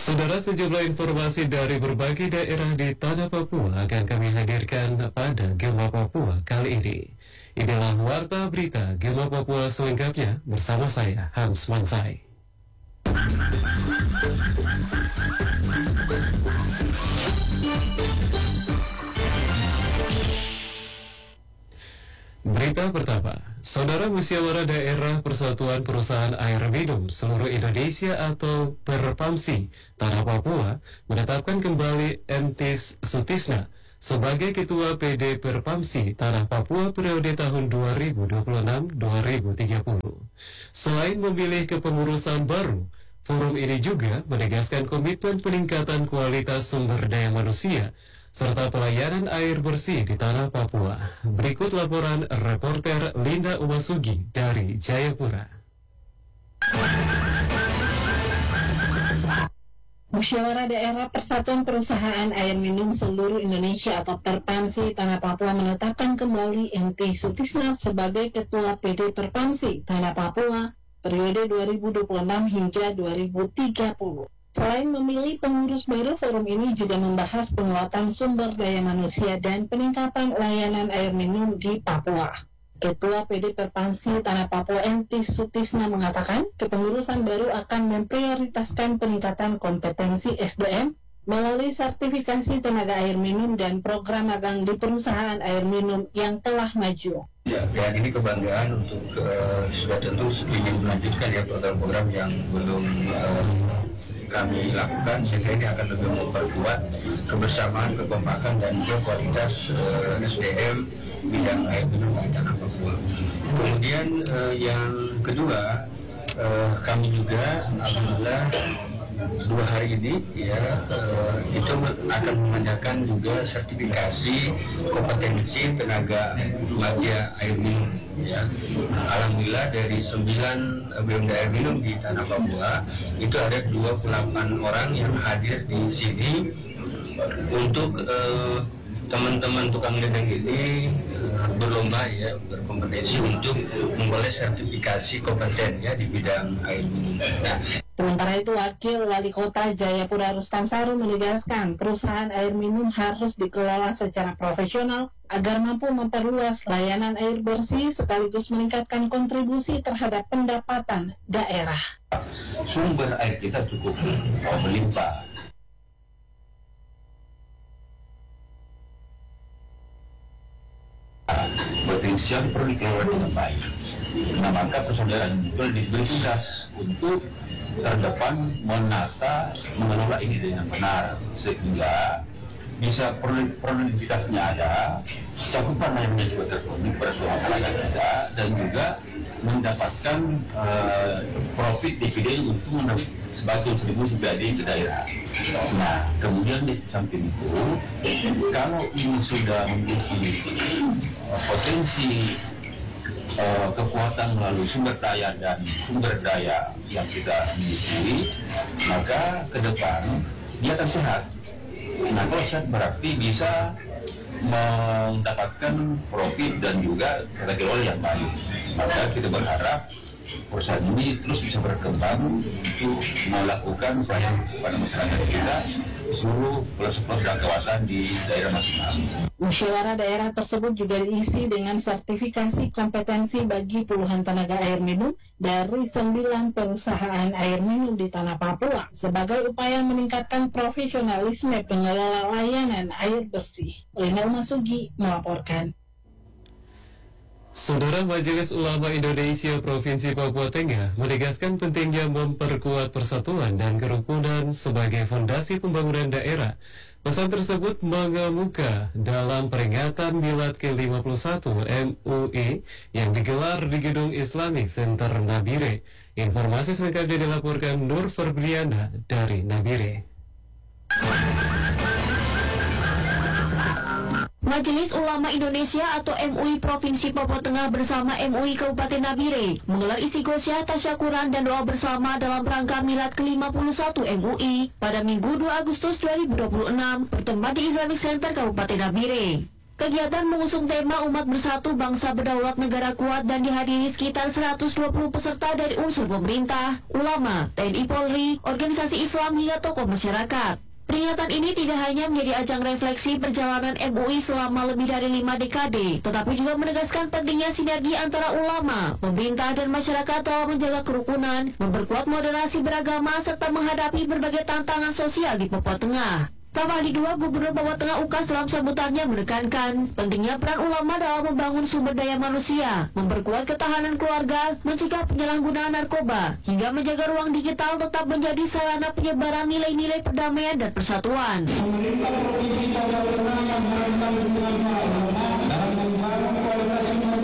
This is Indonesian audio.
Saudara, sejumlah informasi dari berbagai daerah di tanah Papua akan kami hadirkan pada Gema Papua kali ini. Inilah Warta Berita Gema Papua selengkapnya bersama saya, Hans Mansai. Berita pertama, Saudara, Musyawarah Daerah Persatuan Perusahaan Air Minum Seluruh Indonesia atau Perpamsi Tanah Papua menetapkan kembali Entis Sutisna sebagai Ketua PD Perpamsi Tanah Papua periode tahun 2026-2030. Selain memilih kepengurusan baru, forum ini juga menegaskan komitmen peningkatan kualitas sumber daya manusia serta pelayanan air bersih di tanah Papua. Berikut laporan reporter Linda Umasugi dari Jayapura. Musyawarah Daerah Persatuan Perusahaan Air Minum Seluruh Indonesia atau Perpamsi Tanah Papua menetapkan kembali Entis Sutisna sebagai Ketua PD Perpamsi Tanah Papua periode 2026 hingga 2030. Selain memilih pengurus baru, forum ini juga membahas penguatan sumber daya manusia dan peningkatan layanan air minum di Papua. Ketua PD Perpamsi Tanah Papua Entis Sutisna mengatakan, kepengurusan baru akan memprioritaskan peningkatan kompetensi SDM melalui sertifikasi tenaga air minum dan program magang di perusahaan air minum yang telah maju. Ya, dan ini kebanggaan untuk sudah tentu ingin melanjutkan ya program-program yang belum kami lakukan, sehingga ini akan lebih memperkuat kebersamaan, kekompakan dan juga kualitas SDM bidang air minum di tanah Papua. Kemudian yang kedua, kami juga alhamdulillah 2 hari ini ya itu akan mengadakan juga sertifikasi kompetensi tenaga media air minum ya. Alhamdulillah dari 9 BUMD air minum di tanah Papua itu ada 28 orang yang hadir di sini untuk teman-teman tukang ledeng ini berlomba ya, berkompetensi untuk memperoleh sertifikasi kompeten ya di bidang air minum. Nah, sementara itu, Wakil Wali Kota Jayapura Rustam Saru menegaskan perusahaan air minum harus dikelola secara profesional agar mampu memperluas layanan air bersih sekaligus meningkatkan kontribusi terhadap pendapatan daerah. Sumber air kita cukup melimpah. Potensial perlu dikelola dengan baik. Nah, maka persaudaraan itu diberi tugas untuk terdepan menata, mengelola ini dengan benar sehingga bisa produktivitasnya ada, cakupan layanannya juga terpenuhi pada seluruh masyarakat kita, dan juga mendapatkan profit dividen untuk sebagai distribusi BAD ke daerah. Nah, kemudian di samping itu, kalau ini sudah memiliki potensi kekuatan melalui sumber daya dan sumber daya yang kita miliki, maka ke depan dia akan sehat. Nah, kalau sehat berarti bisa mendapatkan profit dan juga tata kelola yang baik. Maka kita berharap perusahaan ini terus bisa berkembang untuk melakukan pelayanan kepada masyarakat kita di seluruh pelosok dan kawasan di daerah masing-masing. Musyawarah daerah tersebut juga diisi dengan sertifikasi kompetensi bagi puluhan tenaga air minum dari 9 perusahaan air minum di tanah Papua sebagai upaya meningkatkan profesionalisme pengelola layanan air bersih. Linda Umasugi melaporkan. Saudara, Majelis Ulama Indonesia Provinsi Papua Tengah menegaskan pentingnya memperkuat persatuan dan kerukunan sebagai fondasi pembangunan daerah. Pesan tersebut mengemuka dalam peringatan Milad ke-51 MUI yang digelar di Gedung Islamic Center Nabire. Informasi selengkapnya dilaporkan Nur Ferbriana dari Nabire. Majelis Ulama Indonesia atau MUI Provinsi Papua Tengah bersama MUI Kabupaten Nabire menggelar istighosah, tasyakuran dan doa bersama dalam rangka Milad ke-51 MUI pada Minggu 2 Agustus 2026 bertempat di Islamic Center Kabupaten Nabire. Kegiatan mengusung tema Umat Bersatu Bangsa Berdaulat Negara Kuat dan dihadiri sekitar 120 peserta dari unsur pemerintah, ulama, TNI Polri, organisasi Islam hingga tokoh masyarakat. Peringatan ini tidak hanya menjadi ajang refleksi perjalanan MUI selama lebih dari 5 dekade, tetapi juga menegaskan pentingnya sinergi antara ulama, pemerintah, dan masyarakat dalam menjaga kerukunan, memperkuat moderasi beragama, serta menghadapi berbagai tantangan sosial di Papua Tengah. Tamahli II, Gubernur Papua Tengah UKAS dalam sambutannya menekankan pentingnya peran ulama dalam membangun sumber daya manusia, memperkuat ketahanan keluarga, mencegah penyalahgunaan narkoba, hingga menjaga ruang digital tetap menjadi sarana penyebaran nilai-nilai perdamaian dan persatuan. Pemerintah Provinsi Papua Tengah yang mengharapkan dukungan